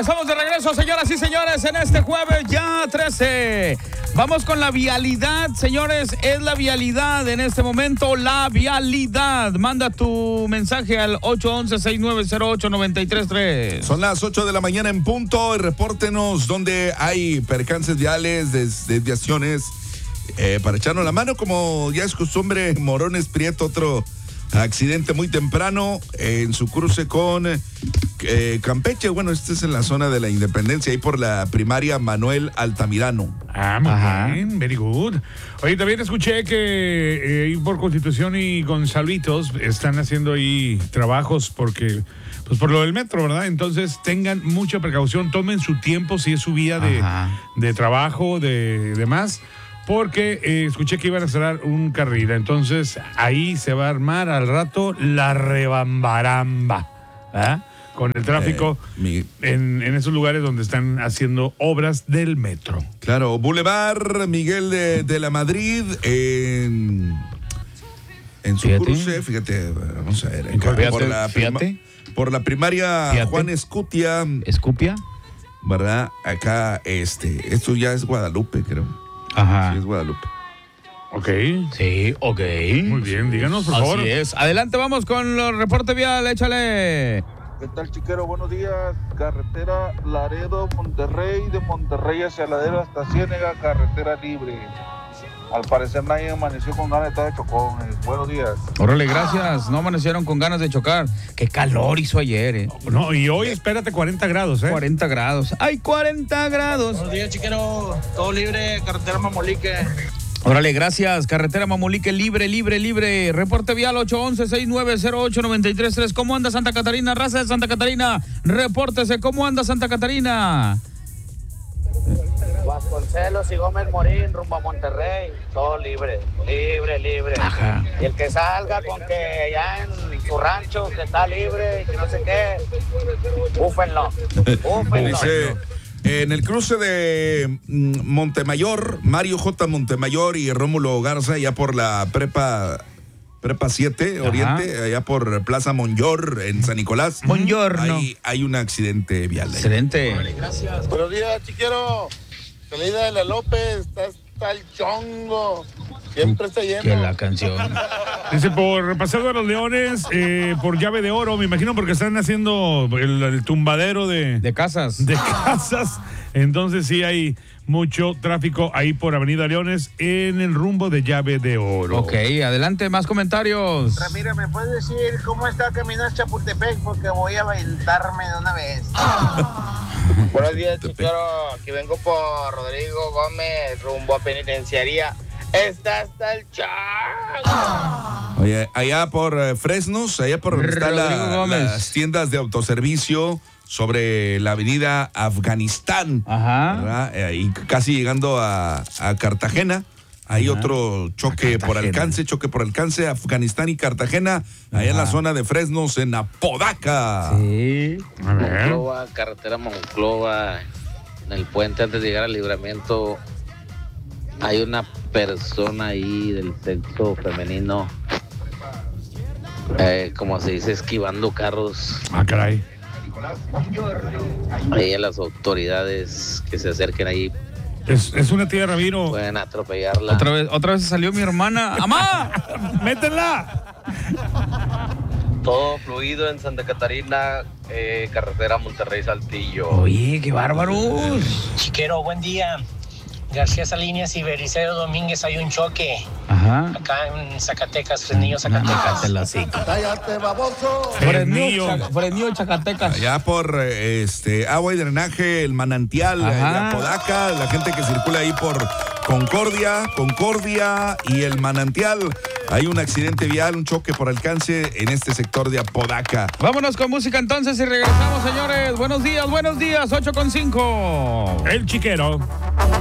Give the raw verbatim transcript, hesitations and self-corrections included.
Estamos de regreso, señoras y señores, en este jueves ya trece. Vamos con la vialidad, señores. Es la vialidad en este momento, la vialidad. Manda tu mensaje al ocho once, seis nueve cero ocho, nueve tres tres. Son las ocho de la mañana en punto. Y repórtenos donde hay percances viales, des- desviaciones, eh, para echarnos la mano. Como ya es costumbre, Morones Prieto, otro accidente muy temprano en su cruce con eh, Campeche. Bueno, este es en la zona de la Independencia, ahí por la primaria Manuel Altamirano. Ah, muy Ajá. bien, very good. Oye, también escuché que eh, ahí por Constitución y Gonzalitos están haciendo ahí trabajos porque, pues por lo del metro, ¿verdad? Entonces tengan mucha precaución, tomen su tiempo si es su vía de, de trabajo, de demás. Porque eh, escuché que iban a cerrar un carril, entonces ahí se va a armar al rato la rebambaramba, ¿verdad? Con el tráfico Eh, mi- en, en esos lugares donde están haciendo obras del metro. Claro, Boulevard Miguel de, de la Madrid, en, en su Fíjate. cruce, fíjate, vamos a ver, acá, Fíjate, por, la prima- fíjate. por la primaria Fíjate. Juan Escutia, ¿Escupia? ¿verdad? Acá, este, esto ya es Guadalupe, creo. Ajá. Sí, es Guadalupe. Ok. Sí, ok. Muy bien, díganos, por Así favor. es. Adelante, vamos con los reportes vial, échale. ¿Qué tal, chiquero? Buenos días. Carretera Laredo, Monterrey, de Monterrey hacia Ladero hasta Ciénega, carretera libre. Al parecer nadie amaneció con ganas de estar de chocones. Buenos días. Órale, gracias. No amanecieron con ganas de chocar. Qué calor hizo ayer, eh. No, y hoy espérate cuarenta grados, ¿eh? cuarenta grados. ¡Ay, cuarenta grados! Buenos días, chiquero. Todo libre, carretera Mamolique. Órale, gracias. Carretera Mamolique, libre, libre, libre. Reporte vial ocho once, seis nueve cero ocho, nueve tres tres. ¿Cómo anda Santa Catarina? Raza de Santa Catarina, repórtese. ¿Cómo anda Santa Catarina? Vasconcelos y Gómez Morín, rumbo a Monterrey. Todo libre, libre, libre. Ajá. Y el que salga con que ya en su rancho, que está libre y que no sé qué, búfenlo, búfenlo. Dice, en el cruce de mm, Montemayor, Mario J. Montemayor y Rómulo Garza, ya por la prepa Prepa siete, Ajá. Oriente, allá por Plaza Monyor, en San Nicolás. Buongiorno. Ahí hay un accidente vial. ahí. Excelente. Buenos días, chiquero. Salida de la López, está, está el chongo. Siempre está lleno. Que la canción. Dice, por Paseo de los Leones, eh, por Llave de Oro, me imagino porque están haciendo el, el tumbadero de, De casas. de casas. Entonces sí hay mucho tráfico ahí por Avenida Leones en el rumbo de Llave de Oro. Ok, adelante, más comentarios. Ramírez, ¿me puedes decir cómo está caminando Chapultepec? Porque voy a bailarme de una vez. Buenos días, chiquero. Aquí vengo por Rodrigo Gómez, rumbo a penitenciaría. Está hasta el chat. Oye, allá por eh, Fresnos, allá por donde están Rodrigo la- Gómez. las tiendas de autoservicio sobre la avenida Afganistán, Ajá. ¿verdad? Eh, y casi llegando a, a Cartagena. Hay Ajá. otro choque A por Cartagena. alcance, choque por alcance, Afganistán y Cartagena, allá en la Ajá. zona de Fresnos, en Apodaca. Sí. A ver. Monclova, carretera Monclova, en el puente antes de llegar al libramiento, hay una persona ahí del sexo femenino, eh, como se dice, esquivando carros. Ah, caray. Ahí a las autoridades que se acerquen ahí Es, es una tía Ramiro. pueden atropellarla. Otra vez, otra vez salió mi hermana. ¡Amá! ¡Métela! Todo fluido en Santa Catarina, eh, carretera Monterrey-Saltillo. Oye, qué bárbaros. Chiquero, buen día. García Salinas y Bericero Domínguez, hay un choque Ajá. acá en Zacatecas, Fresnillo, Zacatecas. ¡Cállate, baboso! Fresnillo, Fresnillo. Chaca- Fresnillo, Zacatecas. Allá por eh, este agua y drenaje, el manantial Ajá. eh, de Apodaca, la gente que circula ahí por Concordia, Concordia y el manantial. Hay un accidente vial, un choque por alcance en este sector de Apodaca. Vámonos con música entonces y regresamos, señores. Buenos días, buenos días, ocho con cinco. El chiquero.